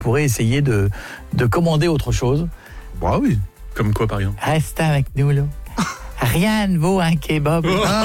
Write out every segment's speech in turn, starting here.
pourrait essayer de commander autre chose. Bah oui. Comme quoi, par exemple? Reste avec nous, là. Rien ne vaut un kebab.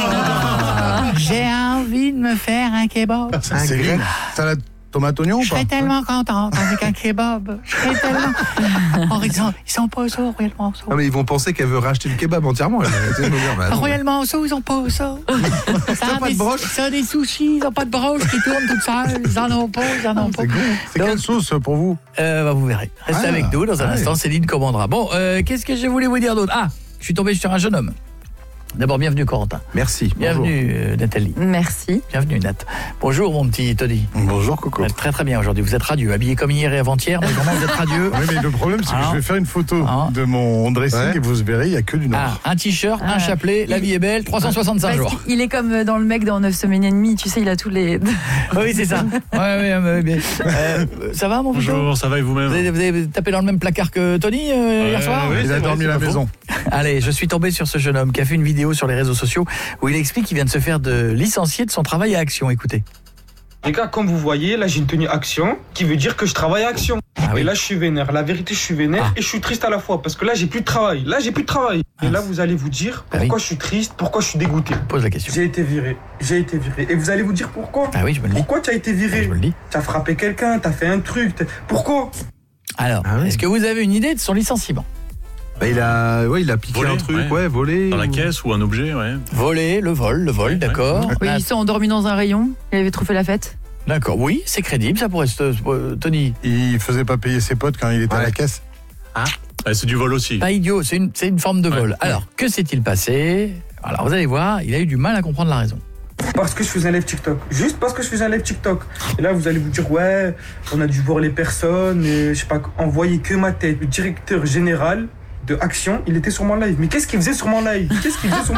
J'ai envie de me faire un kebab. C'est grec. Salade tomate oignon ou Je pas? serais tellement contente avec un kebab. Je serais tellement... Oh, ils sont pas ça, Royal Monceau. Non mais ils vont penser qu'elle veut racheter le kebab entièrement. Royal Monceau, ils ont pas ça. Ils ont pas de broche. Ça, des sushis, ils ont pas de broche qui tournent toutes seules. Ils en ont pas. C'est con. C'est quelle sauce pour vous? Vous verrez. Restez avec nous dans un instant. Céline commandera. Bon, qu'est-ce que je voulais vous dire d'autre? Ah, je suis tombé sur un jeune homme. D'abord, bienvenue Corentin. Merci. Bienvenue Nathalie. Merci. Bienvenue Nat. Bonjour mon petit Tony. Bonjour Coco. Vous êtes très très bien aujourd'hui. Vous êtes radieux, habillé comme hier et avant-hier, mais vraiment vous êtes radieux. Oui, mais le problème c'est que je vais faire une photo de mon dressing et vous verrez, il n'y a que du noir. Un t-shirt, un chapelet, la vie est belle, 365 jours. Il est comme dans le mec dans 9 semaines et demie, tu sais, il a tous les... Oui, c'est ça. Oui. Ça va mon Bonjour, Bonjour, ça va et vous-même? Vous avez tapé dans le même placard que Tony hier soir? Oui, il a dormi à la maison. Allez, je suis tombé sur ce jeune homme qui a fait une vidéo sur les réseaux sociaux où il explique qu'il vient de se faire licencier de son travail à Action. Écoutez. Les gars, comme vous voyez, là j'ai une tenue Action qui veut dire que je travaille à Action. Et là je suis vénère. La vérité, je suis vénère et je suis triste à la fois parce que là j'ai plus de travail. Et là vous allez vous dire pourquoi je suis triste, pourquoi je suis dégoûté. Pose la question. J'ai été viré. Et vous allez vous dire pourquoi. Ah oui, je me le dis. Pourquoi tu as été viré? Je me le dis. Tu as frappé quelqu'un, tu as fait un truc. Pourquoi? Alors, est-ce que vous avez une idée de son licenciement? Il a piqué volé, un truc, volé. Dans la caisse ou un objet, Volé, le vol, d'accord. Oui, ils sont endormis dans un rayon, il avait trop fait la fête. D'accord, oui, c'est crédible, ça pourrait se... Tony. Il faisait pas payer ses potes quand il était à la caisse. C'est du vol aussi. Pas idiot, c'est une forme de vol. Alors, que s'est-il passé? Alors, vous allez voir, il a eu du mal à comprendre la raison. Parce que je faisais un live TikTok. Juste parce que je faisais un live TikTok. Et là, vous allez vous dire, on a dû voir les personnes, et, je sais pas, on voyait que ma tête. Le directeur général de Action, il était sur mon live. Mais qu'est-ce qu'il faisait sur mon live? Les gars,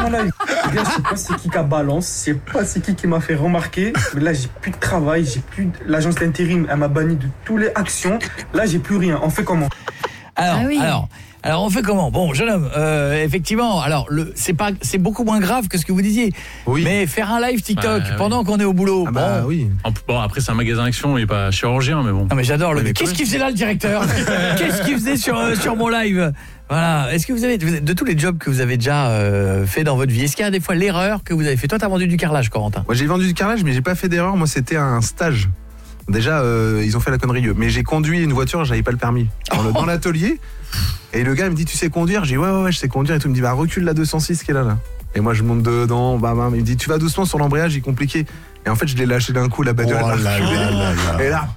je sais pas c'est qui a balance, je sais pas c'est qui m'a fait remarquer. Mais là, j'ai plus de travail, l'agence d'intérim, elle m'a banni de tous les actions. Là, j'ai plus rien. On fait comment? Alors on fait comment? Bon, jeune homme, effectivement, alors c'est beaucoup moins grave que ce que vous disiez. Oui. Mais faire un live TikTok pendant qu'on est au boulot. Oui. Bon, après c'est un magasin Action, il est pas chirurgien, mais bon. Non mais j'adore le. Qu'est-ce qu'il faisait là le directeur? Qu'est-ce qu'il faisait sur mon live? Voilà. Est-ce que vous avez de tous les jobs que vous avez déjà fait dans votre vie, est-ce qu'il y a des fois l'erreur que vous avez fait? Toi, t'as vendu du carrelage, Corentin. Moi, j'ai vendu du carrelage, mais j'ai pas fait d'erreur. Moi, c'était un stage. Déjà, ils ont fait la connerie. Mais j'ai conduit une voiture, j'avais pas le permis. Dans l'atelier. Et le gars il me dit, tu sais conduire? J'ai dit, ouais, je sais conduire et tout. Il me dit, recule la 206 qui est là. Et moi, je monte dedans. Il me dit, tu vas doucement sur l'embrayage, il est compliqué. Et en fait, je l'ai lâché d'un coup, la bagnole. Et là,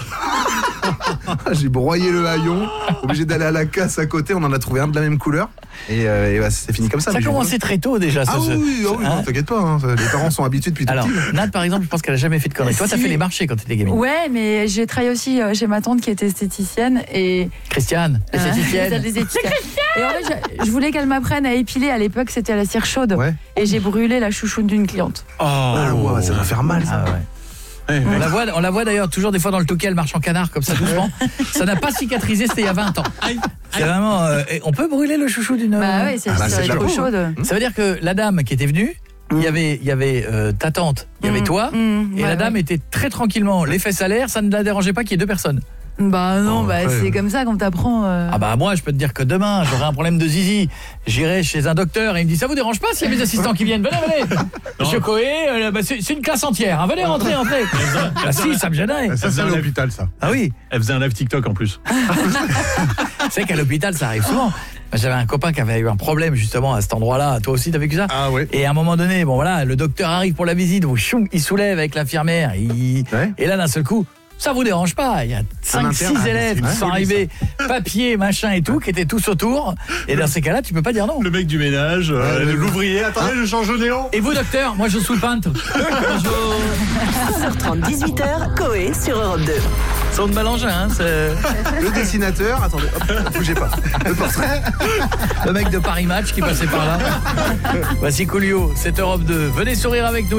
j'ai broyé le haillon, obligé d'aller à la casse à côté, on en a trouvé un de la même couleur et c'est fini comme ça. Ça a commencé très tôt déjà. Oui, non, t'inquiète pas, les parents sont habitués depuis tout petit. Alors, Nat par exemple, je pense qu'elle a jamais fait de conneries. Toi, t'as fait les marchés quand t'étais gamine. Ouais, mais j'ai travaillé aussi chez ma tante qui était esthéticienne et... Christiane, esthéticienne. Et en fait, je voulais qu'elle m'apprenne à épiler, à l'époque c'était à la cire chaude. Et j'ai brûlé la chouchoune d'une cliente. Ça va faire mal ça. On la voit d'ailleurs toujours des fois dans le Touquet, elle marche en canard comme ça doucement. Ça n'a pas cicatrisé, c'était il y a 20 ans. C'est vraiment on peut brûler le chouchou d'une c'est trop chaude. Ça veut dire que la dame qui était venue, il y avait ta tante, il y avait toi et la dame était très tranquillement les fesses à l'air, ça ne la dérangeait pas qu'il y ait deux personnes. C'est comme ça qu'on t'apprend. Moi je peux te dire que demain j'aurai un problème de zizi, j'irai chez un docteur et il me dit ça vous dérange pas s'il y a mes assistants qui viennent? Venez. Monsieur Coé, c'est une classe entière, venez rentrer. Si, ça me gênerait. Ça c'est à l'hôpital ça. Ah oui. Elle faisait un live TikTok en plus. C'est qu'à l'hôpital ça arrive souvent. J'avais un copain qui avait eu un problème justement à cet endroit-là. Toi aussi t'as vécu ça? Ah ouais. Et à un moment donné, le docteur arrive pour la visite, il soulève avec l'infirmière, et là d'un seul coup, ça vous dérange pas? Il y a 5-6 élèves qui sont arrivés, papier, machin et tout, qui étaient tous autour. Et dans ces cas-là, tu peux pas dire non. Le mec du ménage, l'ouvrier, attendez, je change de néon. Et vous, docteur? Moi, je suis le peintre. Bonjour. 16h30, 18h, Coé sur Europe 2. Son de Malengin, c'est... Le dessinateur, attendez, bougez pas. Le portrait. Le mec de Paris Match qui passait par là. Voici Coolio, c'est Europe 2. Venez sourire avec nous.